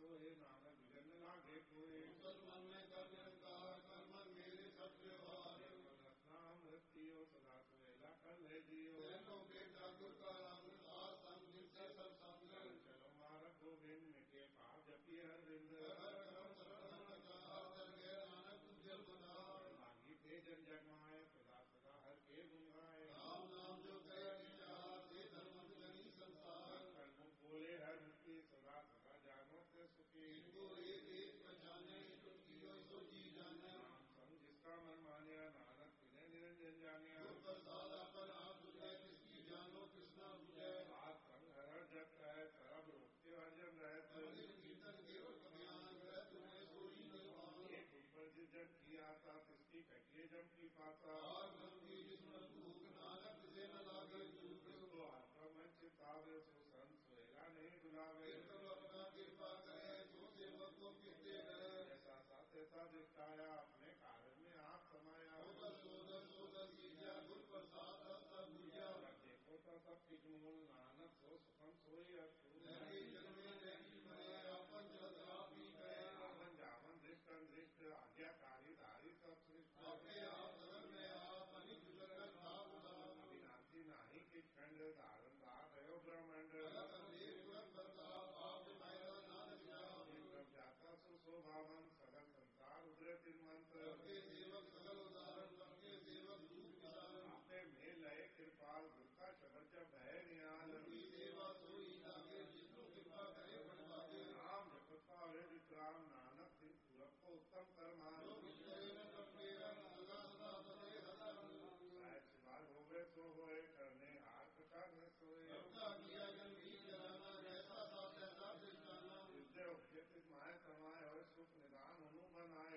सोए नानक विघन लागे कोई मुसलमान में कर निरंकार कर्म मेरे सब व्यवहार रत्ना मृत्यो सदा सुहेला कर ले जियो बेटा गुरु का राम संग से सब संग चलो मारक गोविंद के पाप जपिए हर बिंद नानक उज्जवल पदार मांगी थे जन जगमाए सदा सदा हर के गुण गाए राम नाम जो कहे धर्म जनी संसार कर्म बोले हर मुक्ति सदा सदा जागो से सुखी इनको एक पहचाने सो जी जाने राम संग जिसका मन मानिया नानक तिन्हें निरंजन जानिया प्रसाद पर आप बुझे किसकी जानो कृष्णा बुझे बात संग हर जग है सरब रोकते हर जन रहते कीर्तन केवल ज्ञान है तुम्हें सोई निर्वाण एक ऊपर जिस जग की आता तिसकी कटिए जम की पाता जिसमें भूख नानक से न लागे तो आपका मन चितावे सो संत सोएगा नहीं बुलावे अपना कृपा करे तो सेवक को कहते रहे ऐसा साथ दिखाया अपने कार्य में आप समाया सोदर गुरु प्रसाद सब भूजा देखो तो सब किज मूल नानक सो सुखम सोई अर्थ